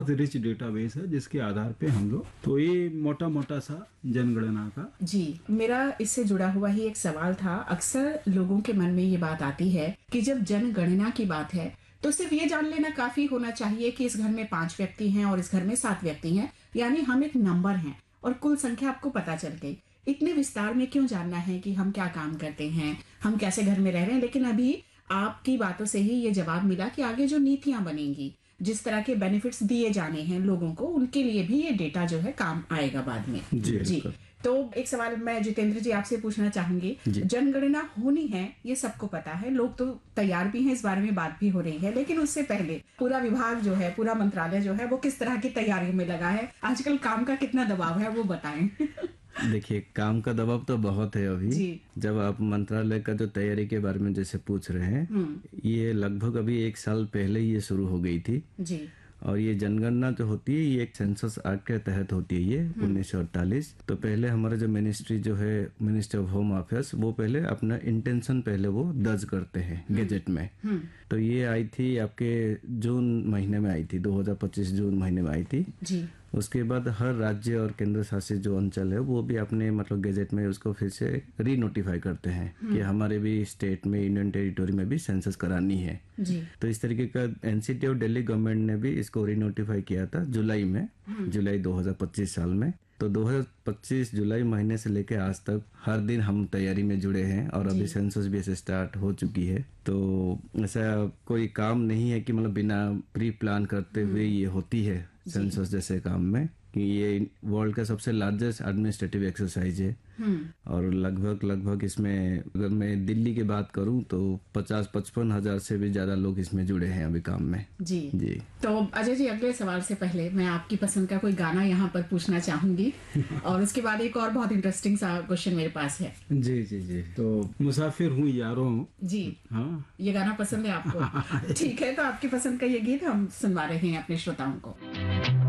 Rich database है जिसके आधार पे हम लोग, तो ये मोटा मोटा सा जनगणना का। जी, मेरा इससे जुड़ा हुआ ही एक सवाल था। अक्सर लोगों के मन में ये बात आती है कि जब जनगणना की बात है तो सिर्फ ये जान लेना काफी होना चाहिए कि इस घर में 5 व्यक्ति हैं और इस घर में 7 व्यक्ति हैं, यानी हम एक नंबर हैं और कुल संख्या आपको पता चल गई। इतने विस्तार में क्यों जानना है कि हम क्या काम करते हैं, हम कैसे घर में रह रहे हैं? लेकिन अभी आपकी बातों से ही ये जवाब मिला कि आगे जो नीतियां बनेंगी, जिस तरह के बेनिफिट्स दिए जाने हैं लोगों को, उनके लिए भी ये डेटा जो है काम आएगा बाद में। जी। तो एक सवाल मैं जितेंद्र जी आपसे पूछना चाहूंगी। जनगणना होनी है ये सबको पता है, लोग तो तैयार भी हैं, इस बारे में बात भी हो रही है, लेकिन उससे पहले पूरा विभाग जो है, पूरा मंत्रालय जो है, वो किस तरह की तैयारियों में लगा है? आजकल काम का कितना दबाव है वो बताएं। देखिए, काम का दबाव तो बहुत है अभी। जी। जब आप मंत्रालय का जो तैयारी के बारे में जैसे पूछ रहे हैं, ये लगभग अभी 1 साल पहले ही ये शुरू हो गई थी। जी। और ये जनगणना जो होती है ये एक सेंसस एक्ट के तहत होती है, ये 1948। तो पहले हमारा जो मिनिस्ट्री जो है, मिनिस्ट्री ऑफ होम अफेयर्स, वो पहले अपना इंटेंशन पहले वो दर्ज करते हैं गैजेट में। तो ये आई थी आपके जून महीने में आई थी, 2025 जून महीने में आई थी। जी। उसके बाद हर राज्य और केंद्र शासित जो अंचल है वो भी अपने मतलब गैजेट में उसको फिर से री नोटिफाई करते हैं कि हमारे भी स्टेट में, यूनियन टेरिटोरी में भी सेंसस करानी है। जी। तो इस तरीके का एनसीटी और दिल्ली गवर्नमेंट ने भी इसको री नोटिफाई किया था जुलाई में, जुलाई 2025 साल में। तो 2025 जुलाई महीने से लेकर आज तक हर दिन हम तैयारी में जुड़े हैं और अभी सेंसस भी ऐसे स्टार्ट हो चुकी है। तो ऐसा कोई काम नहीं है कि मतलब बिना प्री प्लान करते हुए ये होती है सेंसस जैसे काम में, कि ये वर्ल्ड का सबसे लार्जेस्ट एडमिनिस्ट्रेटिव एक्सरसाइज है। और लगभग इसमें अगर मैं दिल्ली की बात करूं तो 50-55 हजार से भी ज्यादा लोग इसमें जुड़े हैं अभी काम में। जी। जी। तो अजय जी, अगले सवाल से पहले मैं आपकी पसंद का कोई गाना यहाँ पर पूछना चाहूंगी और उसके बाद एक और बहुत इंटरेस्टिंग सा क्वेश्चन मेरे पास है। जी। तो मुसाफिर हूँ यारों। जी। हाँ, ये गाना पसंद है आपको? ठीक है, तो आपकी पसंद का ये गीत हम सुनवा रहे हैं अपने श्रोताओं को।